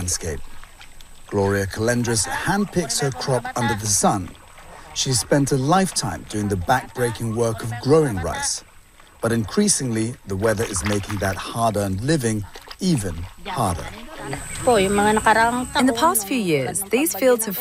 landscape. Gloria Calendris handpicks her crop under the sun. She's spent a lifetime doing the back-breaking work of growing rice. But increasingly, the weather is making that hard-earned living even harder. In the past few years, these fields have